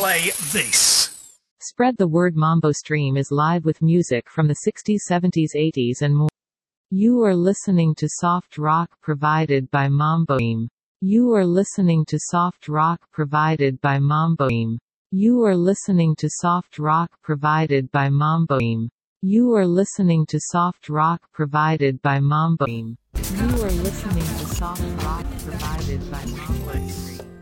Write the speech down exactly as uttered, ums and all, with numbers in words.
play this. Spread the word. Mambo Stream is live with music from the sixties, seventies, eighties and more. You are listening to soft rock provided by Mambo Stream. You are listening to soft rock provided by Mambo Stream. You are listening to soft rock provided by Mambo Stream. You are listening to soft rock provided by Mambo Stream. You are listening to soft rock provided by Mambo Stream.